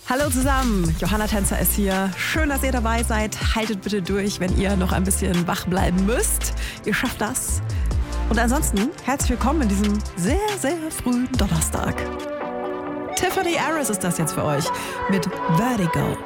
Hallo zusammen, Johanna Tänzer ist hier. Schön, dass ihr dabei seid. Haltet bitte durch, wenn ihr noch ein bisschen wach bleiben müsst. Ihr schafft das. Und ansonsten herzlich willkommen in diesem sehr, sehr frühen Donnerstag. Tiffany Harris ist das jetzt für euch mit Vertigo.